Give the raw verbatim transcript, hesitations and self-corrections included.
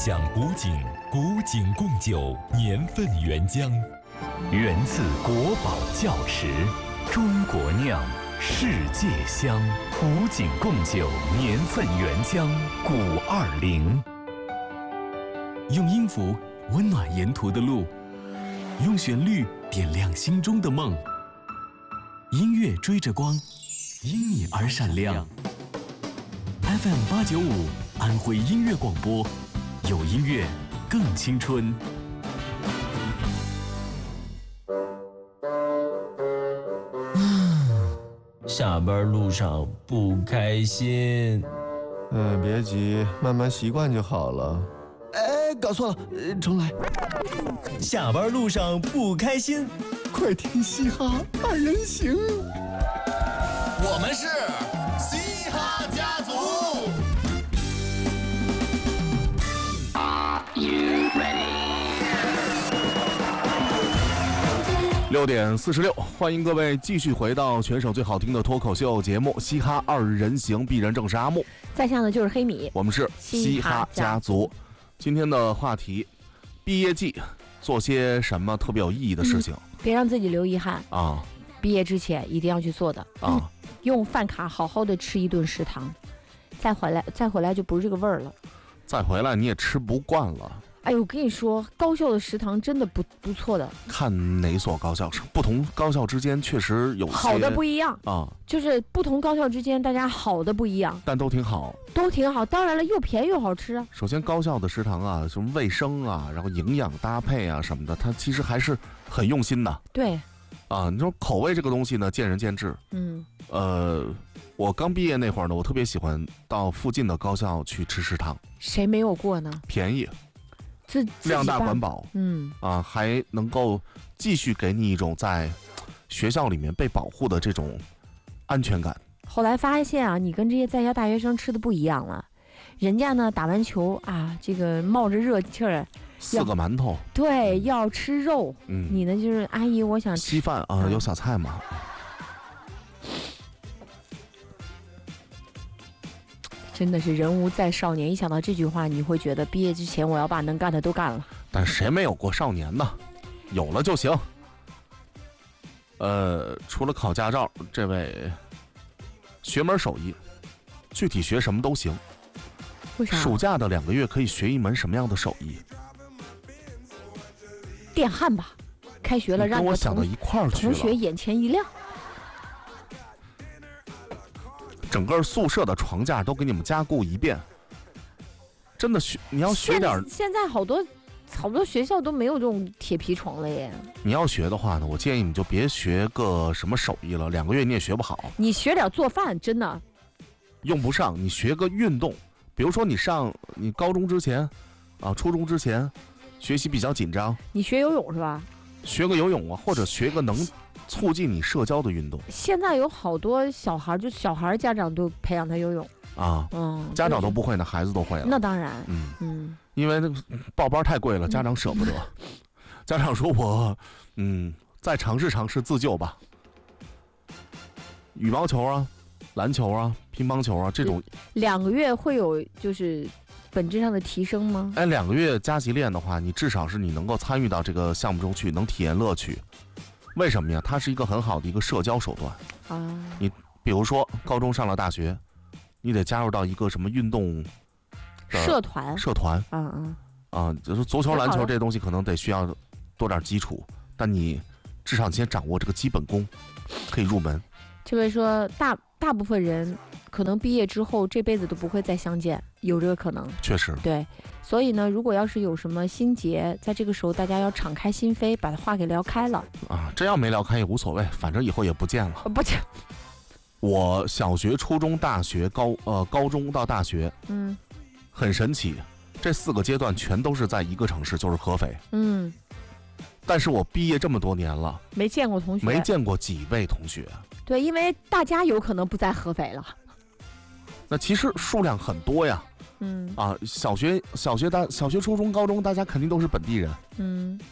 享古井，古井贡酒，年份原浆，源自国宝窖池，中国酿，世界香。古井贡酒，年份原浆，古二零。 用音符温暖沿途的路，用旋律点亮心中的梦。音乐追着光，因你而闪亮。F M 八九五，安徽音乐广播，有音乐更青春。 下班路上不开心。 嗯，别急，慢慢习惯就好了。 哎，搞错了，呃，重来。 下班路上不开心， 快听嘻哈二人行。 我们是嘻哈家族。 Are you ready？ 六点四十六，欢迎各位继续回到全省最好听的脱口秀节目《嘻哈二人行》，鄙人正是阿木， 在下呢就是黑米， 我们是嘻哈家族。今天的话题，毕业季做些什么特别有意义的事情？ 嗯、别让自己留遗憾啊！ 毕业之前一定要去做的啊、嗯！用饭卡好好的吃一顿食堂，再回来再回来就不是这个味儿了。 再回来你也吃不惯了。 哎，我跟你说，高校的食堂真的不不错的。 看哪所高校，不同高校之间确实有些好的不一样啊， 就是不同高校之间大家好的不一样， 但都挺好， 都挺好。当然了，又便宜又好吃啊。 首先，高校的食堂啊，什么卫生啊，然后营养搭配啊什么的，它其实还是很用心的。 对， 啊，你说口味这个东西呢，见仁见智。 嗯， 呃，我刚毕业那会儿呢，我特别喜欢到附近的高校去吃食堂。 谁没有过呢？ 便宜。 自量大管饱， 嗯啊，还能够继续给你一种在学校里面被保护的这种安全感。 后来发现啊，你跟这些在校大学生吃的不一样了，人家呢打完球啊，这个冒着热气儿， 四个馒头， 对，要吃肉， 嗯， 你呢就是阿姨，我想吃稀饭啊，有小菜吗？ 真的是人无再少年，一想到这句话，你会觉得毕业之前我要把能干的都干了。 但谁没有过少年呢？有了就行。呃，除了考驾照，这位学门手艺，具体学什么都行。 为啥？ 暑假的两个月可以学一门什么样的手艺？ 电焊吧，开学了让跟我想到一块儿去了。 同学眼前一亮。 整个宿舍的床架都给你们加固一遍，真的学你要学点。 现, 现在好多好多学校都没有这种铁皮床了耶。 你要学的话呢，我建议你就别学个什么手艺了，两个月你也学不好。 你学点做饭，真的用不上。你学个运动，比如说你上你高中之前啊，初中之前学习比较紧张， 你学游泳是吧？ 学个游泳啊，或者学个能促进你社交的运动。 现在有好多小孩，就小孩家长都培养他游泳啊， 嗯， 家长都不会呢，孩子都会了。 那当然， 嗯嗯， 因为那个报班太贵了，家长舍不得。嗯、家长说我，嗯，再尝试尝试自救吧。羽毛球啊，篮球啊，乒乓球啊，这种两个月会有就是本质上的提升吗？ 哎，两个月加急练的话，你至少是你能够参与到这个项目中去，能体验乐趣。为什么呀？它是一个很好的一个社交手段啊。 你比如说，高中上了大学，你得加入到一个什么运动社团？ 社团， 嗯嗯啊，就是足球、篮球这东西可能得需要多点基础，但你至少先掌握这个基本功，可以入门。 这位说，大大部分人可能毕业之后这辈子都不会再相见，有这个可能。 确实， 对。所以呢，如果要是有什么心结，在这个时候大家要敞开心扉，把话给聊开了啊。这要没聊开也无所谓，反正以后也不见了。 不见。 我小学、初中、大学、高呃高中到大学， 嗯， 很神奇，这四个阶段全都是在一个城市，就是合肥。 嗯。 但是我毕业这么多年了， 没见过同学， 没见过几位同学。 对，因为大家有可能不在合肥了。 那其实数量很多呀。 嗯啊，小学、小学大、小学、初中、高中，大家肯定都是本地人。 嗯。